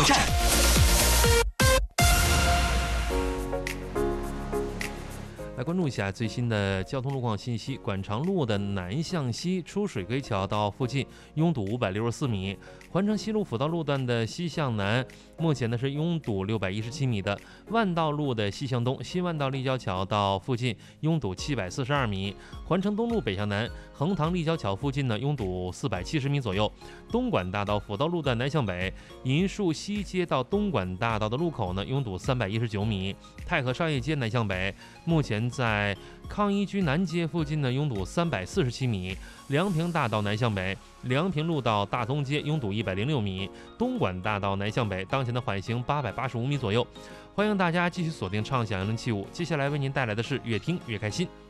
报站。 来关注一下最新的交通路况信息。管长路的南向西出水归桥到附近拥堵564米，环城西路辅道路段的西向南目前呢是拥堵617米的，万道路的西向东新万道立交桥到附近拥堵742米，环城东路北向南横塘立交桥附近呢拥堵470米左右，东莞大道辅道路段南向北银树西街到东莞大道的路口呢拥堵319米，太和商业街南向北目前在康一居南街附近呢拥堵347米，梁平大道南向北梁平路到大东街拥堵106米，东莞大道南向北当前的缓行885米左右。欢迎大家继续锁定畅享107.5，接下来为您带来的是越听越开心。